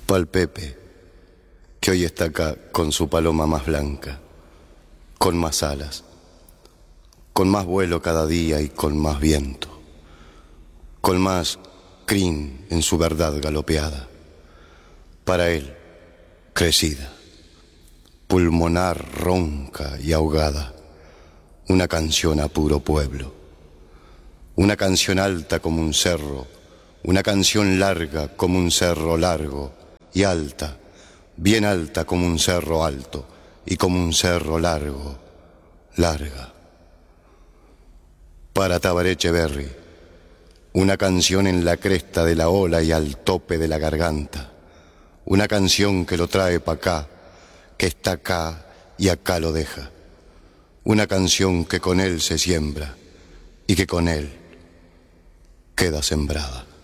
Pa'l Pepe, que hoy está acá con su paloma más blanca, con más alas, con más vuelo cada día y con más viento, con más crin en su verdad galopeada. Para él, crecida, pulmonar ronca y ahogada, una canción a puro pueblo, una canción alta como un cerro, una canción larga como un cerro largo y alta, bien alta como un cerro alto y como un cerro largo, larga. Para Tabaré Echeverri, una canción en la cresta de la ola y al tope de la garganta, una canción que lo trae pa' acá, que está acá y acá lo deja, una canción que con él se siembra y que con él queda sembrada.